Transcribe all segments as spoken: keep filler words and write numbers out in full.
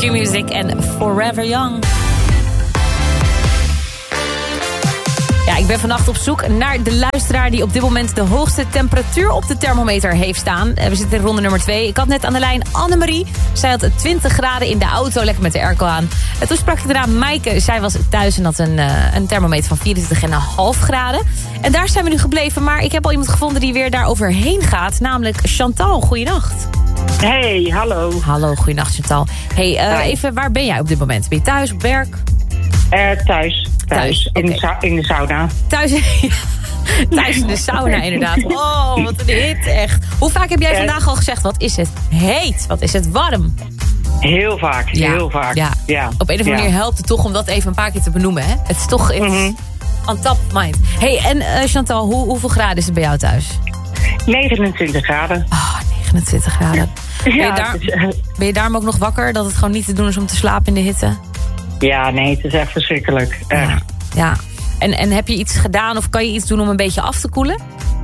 Q-Music en Forever Young. Ja, ik ben vannacht op zoek naar de luisteraar die op dit moment de hoogste temperatuur op de thermometer heeft staan. We zitten in ronde nummer twee. Ik had net aan de lijn Annemarie. Zij had twintig graden in de auto, lekker met de airco aan. En toen sprak ik daarna Maaike. Zij was thuis en had een, uh, een thermometer van vierentwintig komma vijf graden. En daar zijn we nu gebleven. Maar ik heb al iemand gevonden die weer daar overheen gaat. Namelijk Chantal. Goeienacht. Hey, hallo. Hallo, goeienacht Chantal. Hey, uh, even, waar ben jij op dit moment? Ben je thuis, op werk? Uh, thuis. Thuis, in, okay. de sa- in de sauna. Thuis, ja. Thuis in de sauna, inderdaad. Oh, wat een hit, echt. Hoe vaak heb jij uh, vandaag al gezegd, wat is het heet? Wat is het warm? Heel vaak, ja, heel vaak. Ja. Ja. Op een of andere manier ja. helpt het toch om dat even een paar keer te benoemen, hè? Het is toch mm-hmm. on top of mind. Hey, en uh, Chantal, hoe, hoeveel graden is het bij jou thuis? negenentwintig graden. Oh, negenentwintig graden. Ben je, ja, daar, is, uh, ben je daarom ook nog wakker? Dat het gewoon niet te doen is om te slapen in de hitte? Ja, nee, het is echt verschrikkelijk. Echt. Ja, ja. En, en heb je iets gedaan of kan je iets doen om een beetje af te koelen?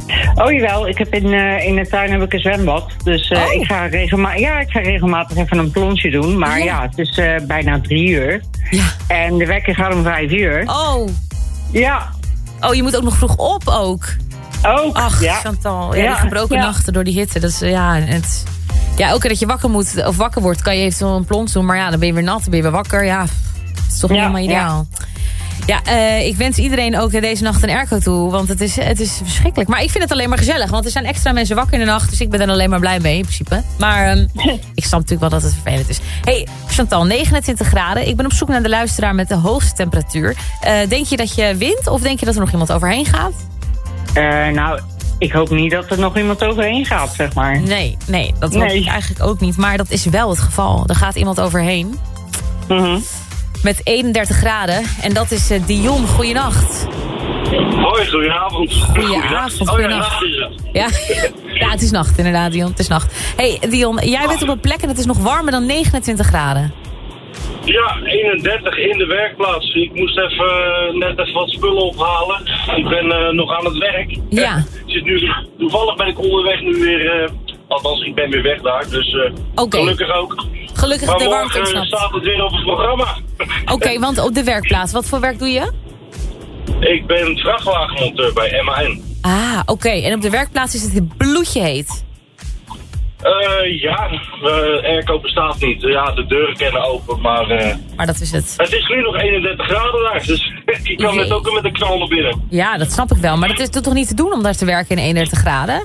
Oh jawel, ik heb in, uh, in de tuin heb ik een zwembad. Dus uh, oh. ik, ga regema- ja, ik ga regelmatig even een plonsje doen. Maar ja, ja het is uh, bijna drie uur. Ja. En de wekker gaat om vijf uur. Oh. Ja. Oh, je moet ook nog vroeg op ook. Ook, Ach, ja. Chantal. Ja, ja. die gebroken ja. nachten door die hitte. Dat is, ja, het... Ja, elke keer dat je wakker moet of wakker wordt, kan je eventueel een plons doen. Maar ja, dan ben je weer nat, dan ben je weer wakker. Ja, het is toch niet helemaal ideaal. Ja, ja uh, ik wens iedereen ook deze nacht een airco toe. Want het is, het is verschrikkelijk. Maar ik vind het alleen maar gezellig. Want er zijn extra mensen wakker in de nacht. Dus ik ben er alleen maar blij mee in principe. Maar um, ik snap natuurlijk wel dat het vervelend is. Hey, Chantal, negenentwintig graden. Ik ben op zoek naar de luisteraar met de hoogste temperatuur. Uh, denk je dat je wint? Of denk je dat er nog iemand overheen gaat? Uh, nou... Ik hoop niet dat er nog iemand overheen gaat, zeg maar. Nee, nee, dat hoop nee. ik eigenlijk ook niet. Maar dat is wel het geval. Er gaat iemand overheen. Mm-hmm. Met eenendertig graden. En dat is uh, Dion. Goeienacht. Hoi, goedenavond. Goedenavond, goedenacht. Ja, ja, het is nacht inderdaad, Dion. Het is nacht. Hey, Dion, jij bent op een plek en het is nog warmer dan negenentwintig graden. Ja, eenendertig in de werkplaats. Ik moest even, uh, net even wat spullen ophalen. Ik ben uh, nog aan het werk. Ja. Ik zit nu, toevallig ben ik onderweg nu weer, uh, althans ik ben weer weg daar, dus uh, okay. gelukkig ook. Gelukkig maar de morgen warmte uh, staat het weer op het programma. Oké, okay, want op de werkplaats, wat voor werk doe je? Ik ben vrachtwagenmonteur bij M A N. Ah, oké. Okay. En op de werkplaats is het bloedje heet? Uh, ja, uh, airco bestaat niet. Ja, de deuren kennen open, maar... Uh, maar dat is het. Het is nu nog eenendertig graden daar, dus ik kan net ook met een knal naar binnen. Ja, dat snap ik wel. Maar dat is toch niet te doen om daar te werken in eenendertig graden?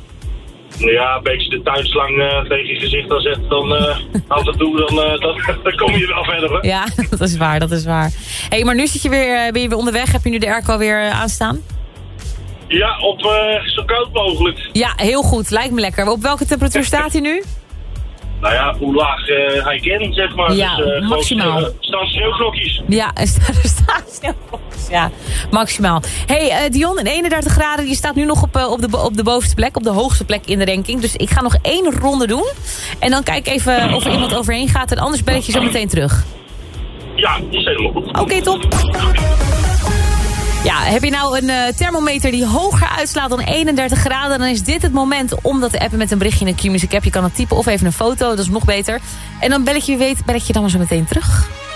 Ja, een beetje de tuinslang uh, tegen je gezicht aan zetten, dan uh, af en toe, dan, uh, dan, dan kom je wel verder. Hè? Ja, dat is waar, dat is waar. Hé, hey, maar nu zit je weer, ben je weer onderweg. Heb je nu de airco weer uh, aanstaan? Ja, op uh, zo koud mogelijk. Ja, heel goed. Lijkt me lekker. Op welke temperatuur staat hij nu? Nou ja, hoe laag uh, hij kent, zeg maar. Ja, dus, uh, maximaal. Er uh, staan sneeuwvlokjes. Ja, er staan, er staan sneeuwvlokjes. Ja, maximaal. Hey, uh, Dion, in eenendertig graden. Je staat nu nog op, uh, op, de, op de bovenste plek. Op de hoogste plek in de ranking. Dus ik ga nog één ronde doen. En dan kijk even of er iemand overheen gaat. En anders bel ik je zo meteen terug. Ja, dat is helemaal goed. Oké, okay, top. Ja, heb je nou een uh, thermometer die hoger uitslaat dan eenendertig graden... dan is dit het moment om dat te appen met een berichtje in een Q-Music app. Je kan het typen of even een foto, dat is nog beter. En dan bel ik je, weet, bel ik je dan maar zo meteen terug.